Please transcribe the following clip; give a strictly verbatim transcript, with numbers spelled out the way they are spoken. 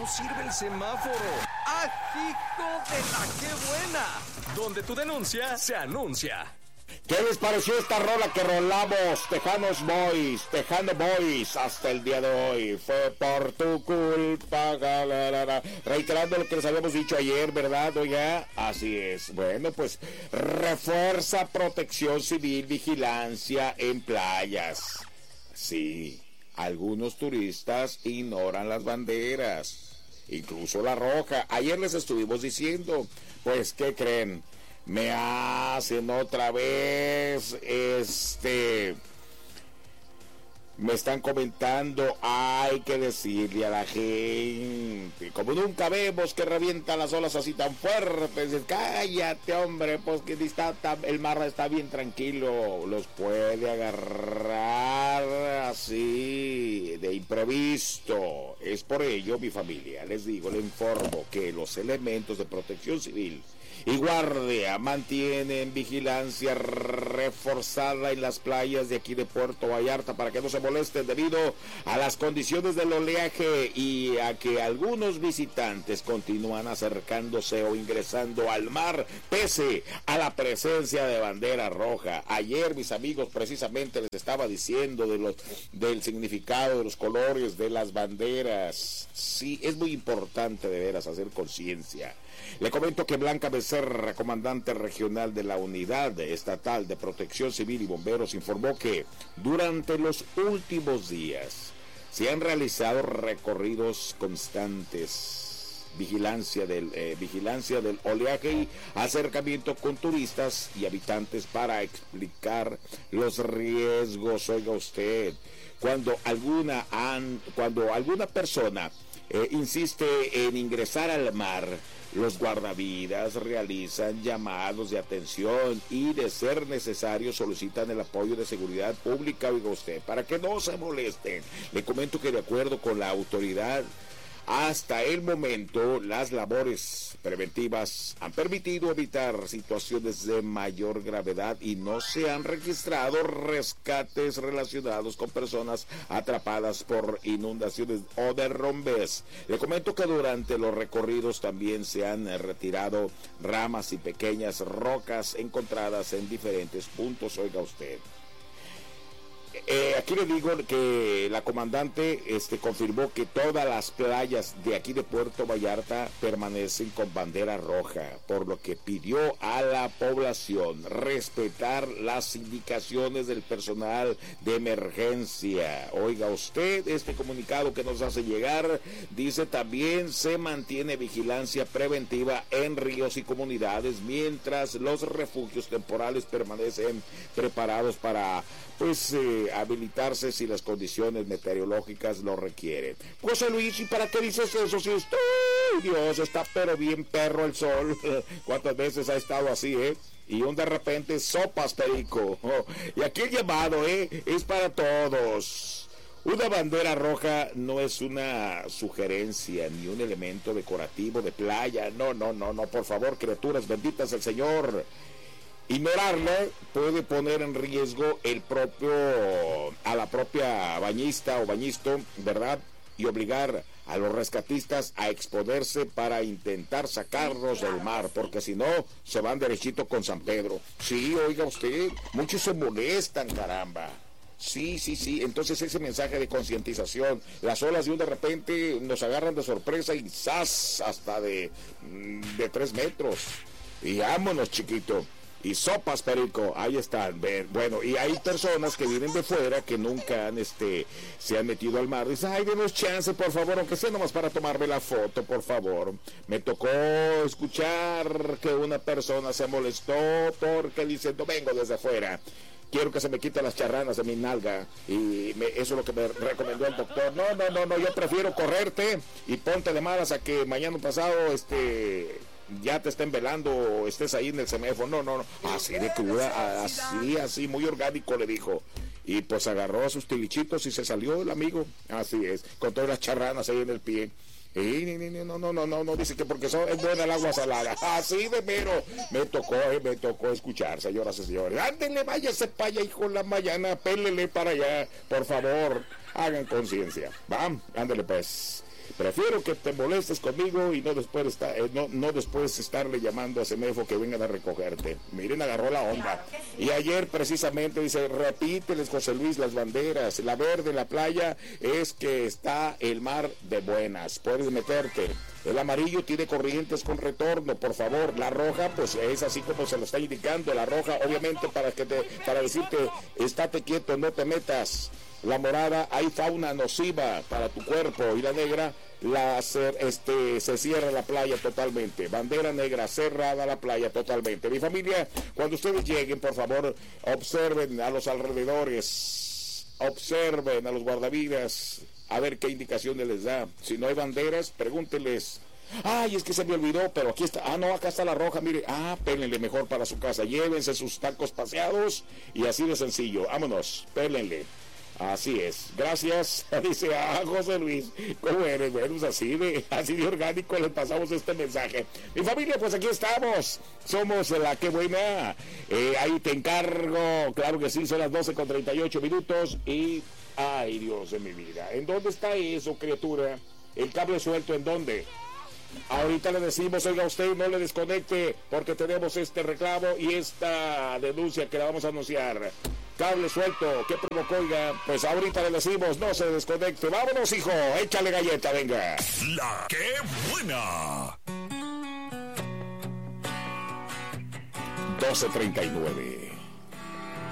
no sirve el semáforo. ¡Ah, hijo de la qué buena! Donde tu denuncia se anuncia. ¿Qué les pareció esta rola que rolamos? Tejanos Boys, Tejano Boys, hasta el día de hoy. Fue por tu culpa, galarara. Reiterando lo que les habíamos dicho ayer, ¿verdad, oiga? Así es. Bueno, pues refuerza protección civil, vigilancia en playas. Sí, algunos turistas ignoran las banderas, incluso la roja. Ayer les estuvimos diciendo, pues, ¿qué creen? Me hacen otra vez, este, me están comentando, hay que decirle a la gente, como nunca vemos que revientan las olas así tan fuertes, cállate hombre, pues que está, el mar está bien tranquilo, los puede agarrar así, de imprevisto. Es por ello, mi familia, les digo, les informo que los elementos de protección civil y guardia mantienen vigilancia reforzada en las playas de aquí de Puerto Vallarta para que no se molesten debido a las condiciones del oleaje y a que algunos visitantes continúan acercándose o ingresando al mar pese a la presencia de bandera roja. Ayer, mis amigos, precisamente les estaba diciendo de los, del significado de los colores de las banderas. Sí, es muy importante de veras hacer conciencia. Le comento que Blanca Becerra, comandante regional de la Unidad Estatal de Protección Civil y Bomberos, informó que durante los últimos días se han realizado recorridos constantes, vigilancia del, eh, vigilancia del oleaje y acercamiento con turistas y habitantes para explicar los riesgos. Oiga usted, cuando alguna, han, cuando alguna persona eh, insiste en ingresar al mar, los guardavidas realizan llamados de atención y, de ser necesario, solicitan el apoyo de seguridad pública, oiga usted, para que no se molesten. Le comento que de acuerdo con la autoridad, hasta el momento las labores preventivas han permitido evitar situaciones de mayor gravedad y no se han registrado rescates relacionados con personas atrapadas por inundaciones o derrumbes. Le comento que durante los recorridos también se han retirado ramas y pequeñas rocas encontradas en diferentes puntos, oiga usted. Eh, aquí le digo que la comandante este, confirmó que todas las playas de aquí de Puerto Vallarta permanecen con bandera roja, por lo que pidió a la población respetar las indicaciones del personal de emergencia. Oiga usted, este comunicado que nos hace llegar dice también se mantiene vigilancia preventiva en ríos y comunidades mientras los refugios temporales permanecen preparados para pues eh, habilitarse si las condiciones meteorológicas lo requieren. José Luis, ¿y para qué dices eso? Si usted, Dios, está pero bien perro el sol. ¿Cuántas veces ha estado así, eh? Y un de repente, sopas, perico. Oh, y aquí el llamado, eh, es para todos. Una bandera roja no es una sugerencia ni un elemento decorativo de playa. No, no, no, no, por favor, criaturas benditas del Señor. Ignorarlo puede poner en riesgo el propio a la propia bañista o bañisto, ¿verdad? Y obligar a los rescatistas a exponerse para intentar sacarlos del mar, porque si no, se van derechito con San Pedro. Sí, oiga usted, muchos se molestan, caramba. Sí, sí, sí, entonces ese mensaje de concientización, las olas de un de repente nos agarran de sorpresa y ¡zas! Hasta de, de tres metros. Y vámonos, chiquito. Y sopas, perico, ahí están. Bueno, y hay personas que vienen de fuera que nunca han, este, se han metido al mar. Dicen, ay, denos chance, por favor, aunque sea nomás para tomarme la foto, por favor. Me tocó escuchar que una persona se molestó porque dice, no vengo desde afuera. Quiero que se me quiten las charranas de mi nalga. Y me, eso es lo que me recomendó el doctor. No, no, no, no, yo prefiero correrte y ponte de malas a que mañana pasado, este... ya te estén velando o estés ahí en el semáforo. No, no, no, así de cruda, así, así, muy orgánico, le dijo. Y pues agarró a sus tilichitos y se salió el amigo. Así es, con todas las charranas ahí en el pie. Y no, no, no, no, no, dice que porque son, es buena el agua salada. Así de mero. Me tocó, eh, me tocó escuchar, señoras y señores. Ándele, váyase para allá, hijo de la mañana, pélele para allá, por favor, hagan conciencia. Vamos, ándele pues. Prefiero que te molestes conmigo y no después, está, eh, no, no después estarle llamando a Semefo que vengan a recogerte. Miren, agarró la onda. Y ayer precisamente dice, repíteles, José Luis, las banderas. La verde en la playa es que está el mar de buenas. Puedes meterte. El amarillo tiene corrientes con retorno, por favor. La roja, pues es así como se lo está indicando. La roja, obviamente, para que te, para decirte, estate quieto, no te metas. La morada, hay fauna nociva para tu cuerpo. Y la negra, la este se cierra la playa totalmente. Bandera negra, cerrada la playa totalmente. Mi familia, cuando ustedes lleguen, por favor, observen a los alrededores, observen a los guardavidas, a ver qué indicaciones les da. Si no hay banderas, pregúntenles. Ay, es que se me olvidó, pero aquí está. Ah, no, acá está la roja, mire. Ah, pélenle mejor para su casa. Llévense sus tacos paseados y así de sencillo. Vámonos, pélenle. Así es, gracias, dice a ah, José Luis, ¿cómo eres? Bueno, pues así de, así de orgánico les pasamos este mensaje. Mi familia, pues aquí estamos, somos la que buena, eh, ahí te encargo, claro que sí, son las doce con treinta y ocho minutos y, ay Dios de mi vida, ¿en dónde está eso, criatura? ¿El cable suelto en dónde? Ahorita le decimos, oiga usted, no le desconecte porque tenemos este reclamo y esta denuncia que la vamos a anunciar. Cable suelto, ¿qué provocó? Oiga, pues ahorita le decimos, no se desconecte. Vámonos, hijo, échale galleta, venga. La que buena. doce treinta y nueve.